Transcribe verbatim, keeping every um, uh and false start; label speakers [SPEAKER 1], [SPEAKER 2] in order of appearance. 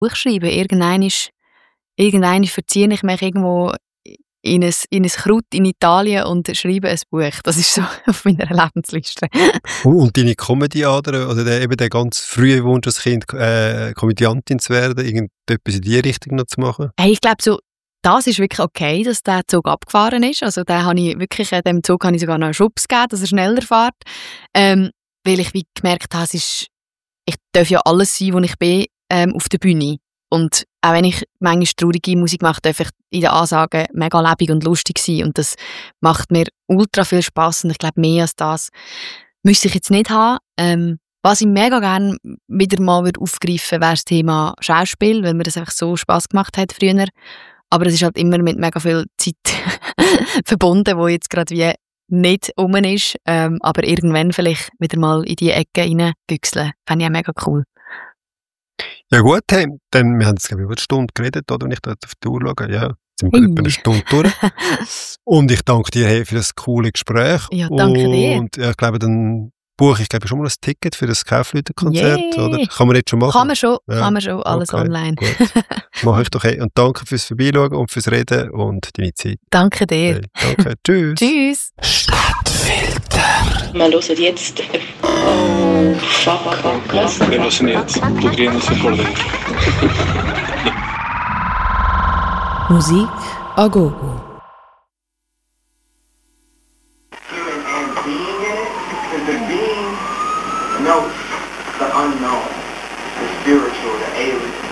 [SPEAKER 1] Buch schreiben. Irgendwann ist, irgendwann verziehe ich mich irgendwo in ein, in ein Kraut in Italien und schreibe ein Buch. Das ist so auf meiner Lebensliste.
[SPEAKER 2] Und deine Comedy-Ader, oder der, eben der ganz frühe Wunsch als Kind, äh, Komödiantin zu werden, irgendetwas in die Richtung noch zu machen?
[SPEAKER 1] Hey, ich glaube, so, das ist wirklich okay, dass der Zug abgefahren ist. Also da habe ich wirklich, äh, dem Zug habe ich sogar noch einen Schubs gegeben, dass er schneller fährt. Ähm, weil ich wie gemerkt habe, es ist, ich darf ja alles sein, was ich bin, ähm, auf der Bühne. Und auch wenn ich manchmal traurige Musik mache, darf ich in den Ansagen mega lebendig und lustig sein. Und das macht mir ultra viel Spass. Und ich glaube, mehr als das müsste ich jetzt nicht haben. Ähm, was ich mega gerne wieder mal aufgreifen würde, wäre das Thema Schauspiel, weil mir das einfach so Spass gemacht hat früher. Aber es ist halt immer mit mega viel Zeit verbunden, wo jetzt gerade wie nicht rum ist. Ähm, aber irgendwann vielleicht wieder mal in die Ecke reingüchseln. Fände ich auch mega cool.
[SPEAKER 2] Ja gut, hey, dann, wir haben jetzt glaube ich über eine Stunde geredet, oder? Wenn ich da auf die Uhr schaue, ja, sind wir
[SPEAKER 1] Hey.
[SPEAKER 2] etwa eine Stunde durch. Und ich danke dir hey, für das coole Gespräch.
[SPEAKER 1] Ja, danke dir.
[SPEAKER 2] Und ja, ich glaube, dann buche ich glaube schon mal ein Ticket für das Kaufleute-Konzert,
[SPEAKER 1] Yeah.
[SPEAKER 2] oder? Kann man jetzt schon machen?
[SPEAKER 1] Kann man schon,
[SPEAKER 2] Ja.
[SPEAKER 1] kann man schon, alles
[SPEAKER 2] Okay,
[SPEAKER 1] online.
[SPEAKER 2] Gut. Mache ich doch hey. Und danke fürs Vorbeischauen und fürs Reden und deine Zeit.
[SPEAKER 1] Danke dir.
[SPEAKER 2] Hey, danke, tschüss.
[SPEAKER 1] Tschüss.
[SPEAKER 3] Stadtfilter. Wir hören jetzt. Oh, fuck, fuck, was?
[SPEAKER 4] Wir hören jetzt. Du grinst vor dir.
[SPEAKER 5] Musik a gogo.
[SPEAKER 6] Human and being in it, because the being knows the unknown, the spiritual, the alien.